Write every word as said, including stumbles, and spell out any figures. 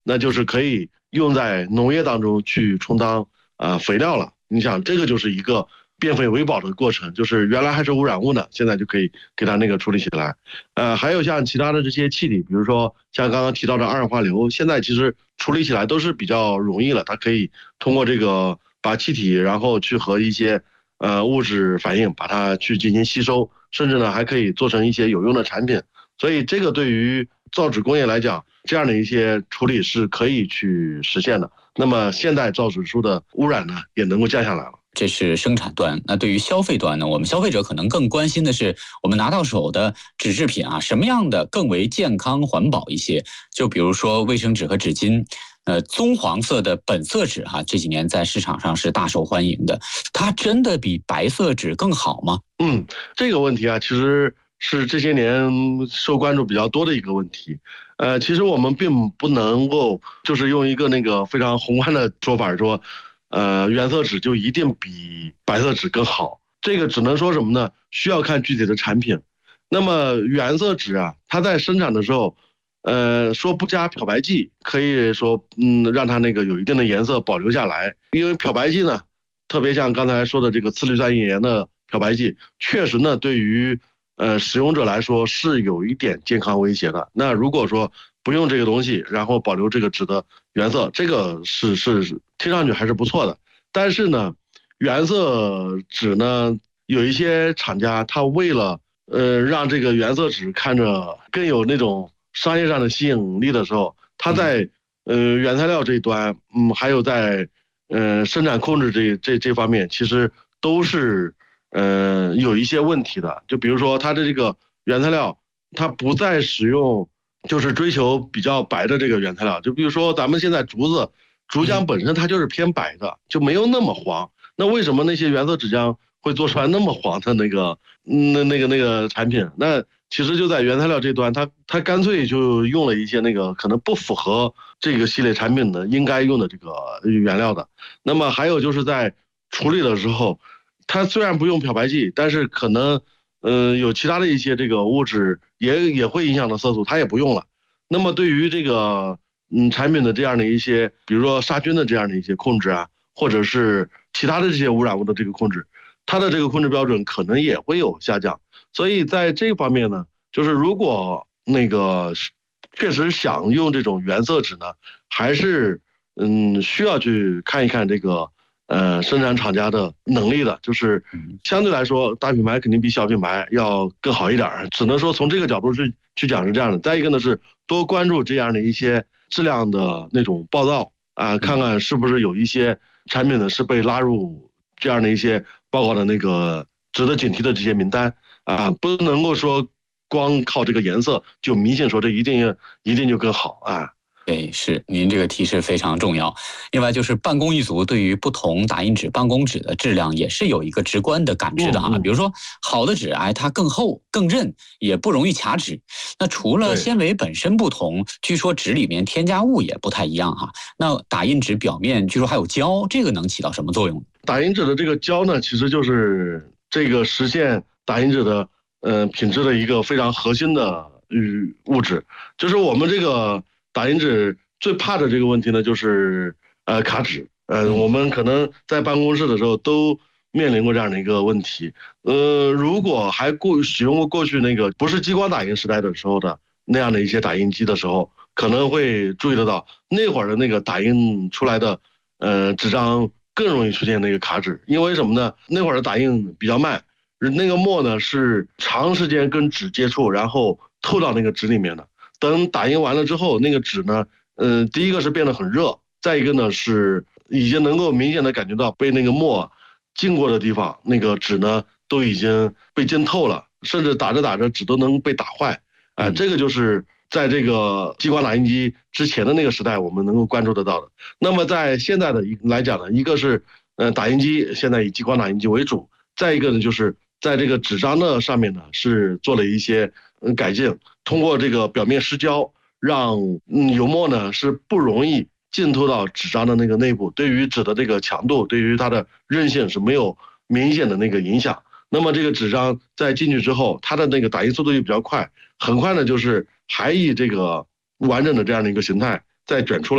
那就是可以用在农业当中去充当呃肥料了。你想，这个就是一个变废为宝的过程，就是原来还是污染物呢，现在就可以给它那个处理起来。呃，还有像其他的这些气体，比如说像刚刚提到的二氧化硫，现在其实处理起来都是比较容易了，它可以通过这个把气体，然后去和一些呃物质反应，把它去进行吸收，甚至呢还可以做成一些有用的产品。所以这个对于造纸工业来讲，这样的一些处理是可以去实现的。那么现在造纸术的污染呢，也能够降下来了。 这是生产端。那对于消费端呢，我们消费者可能更关心的是，我们拿到手的纸制品啊，什么样的更为健康环保一些？就比如说卫生纸和纸巾。呃，棕黄色的本色纸哈、啊，这几年在市场上是大受欢迎的。它真的比白色纸更好吗？ 嗯，这个问题啊，其实是这些年受关注比较多的一个问题。呃，其实我们并不能够就是用一个那个非常宏观的说法说，呃，原色纸就一定比白色纸更好。这个只能说什么呢？需要看具体的产品。那么原色纸啊，它在生产的时候，呃，说不加漂白剂，可以说嗯，让它那个有一定的颜色保留下来。因为漂白剂呢，特别像刚才说的这个次氯酸盐的漂白剂，确实呢，对于呃使用者来说是有一点健康威胁的。那如果说不用这个东西，然后保留这个纸的原色，这个是是听上去还是不错的。但是呢，原色纸呢，有一些厂家他为了呃让这个原色纸看着更有那种商业上的吸引力的时候，他在呃原材料这一端，嗯，还有在呃生产控制这这这方面，其实都是呃有一些问题的。就比如说它的这个原材料，它不再使用就是追求比较白的这个原材料，就比如说咱们现在竹子竹浆本身它就是偏白的，就没有那么黄。那为什么那些原色纸浆会做出来那么黄的那个那那个那个产品？那其实就在原材料这端，它它干脆就用了一些那个可能不符合这个系列产品的应该用的这个原料的。那么还有就是在处理的时候，它虽然不用漂白剂，但是可能嗯、呃、有其他的一些这个物质也也会影响到色素，它也不用了。那么对于这个嗯产品的这样的一些，比如说杀菌的这样的一些控制啊，或者是其他的这些污染物的这个控制，它的这个控制标准可能也会有下降。所以在这方面呢，就是如果那个确实想用这种原色纸呢，还是嗯需要去看一看这个呃生产厂家的能力的，就是相对来说大品牌肯定比小品牌要更好一点，只能说从这个角度去去讲是这样的。再一个呢是多关注这样的一些质量的那种报道啊，看看是不是有一些产品呢是被拉入这样的一些报告的那个值得警惕的这些名单。啊，不能够说光靠这个颜色就迷信说这一定一定就更好啊。 对，是您这个提示非常重要。另外就是办公一族对于不同打印纸、办公纸的质量也是有一个直观的感知的哈。嗯嗯比如说好的纸，哎，它更厚、更韧，也不容易卡纸。那除了纤维本身不同，据说纸里面添加物也不太一样哈。那打印纸表面据说还有胶，这个能起到什么作用？ 打印纸的这个胶呢，其实就是这个实现打印纸的呃品质的一个非常核心的物质。就是我们这个打印纸最怕的这个问题呢，就是呃卡纸。呃，我们可能在办公室的时候都面临过这样的一个问题。呃，如果还过使用过过去那个不是激光打印时代的时候的那样的一些打印机的时候，可能会注意得到那会儿的那个打印出来的呃纸张更容易出现那个卡纸。因为什么呢？那会儿的打印比较慢，那个墨呢是长时间跟纸接触，然后透到那个纸里面的。等打印完了之后，那个纸呢，嗯、呃，第一个是变得很热，再一个呢是已经能够明显的感觉到被那个墨经过的地方，那个纸呢都已经被浸透了，甚至打着打着纸都能被打坏。啊、呃，这个就是在这个激光打印机之前的那个时代，我们能够关注得到的。那么在现在的来讲呢，一个是呃打印机现在以激光打印机为主，再一个呢就是在这个纸张的上面呢是做了一些嗯改进，通过这个表面失胶，让嗯油墨呢是不容易浸透到纸张的那个内部，对于纸的这个强度，对于它的韧性是没有明显的那个影响。那么这个纸张在进去之后，它的那个打印速度又比较快，很快呢就是还以这个完整的这样的一个形态再卷出来。